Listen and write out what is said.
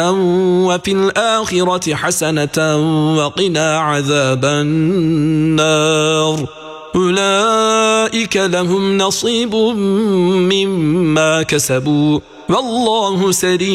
وفي الآخرة حسنة وقنا عذاب النار أولئك لهم نصيب مما كسبوا والله سريع